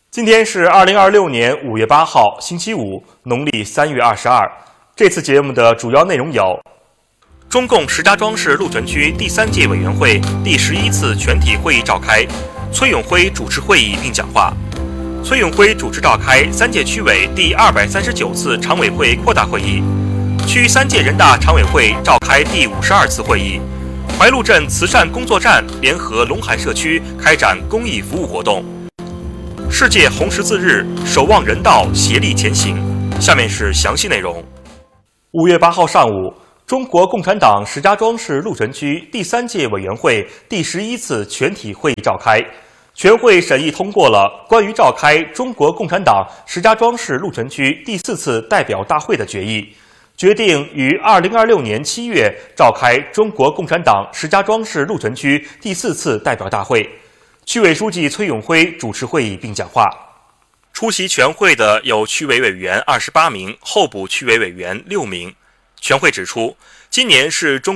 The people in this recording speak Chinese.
今天是2026年5月8号，星期五，农历3月22。这次节目的主要内容有：中共石家庄市鹿城区第3届委员会第11次全体会议召开，崔永辉主持会议并讲话。崔永辉主持召开3届区委第239次常委会扩大会议，区3届人大常委会召开第52次会议。怀鹿镇慈善工作站联合龙海社区开展公益服务活动。世界红十字日，守望人道，协力前行。下面是详细内容。5月8号上午，中国共产党石家庄市鹿城区第3届委员会第11次全体会议召开，全会审议通过了关于召开中国共产党石家庄市鹿城区第4次代表大会的决议，决定于2026年7月召开中国共产党石家庄市鹿城区第4次代表大会。区委书记崔永辉主持会议并讲话。出席全会的有区委委员28名，候补区委委员6名。全会指出，今年是中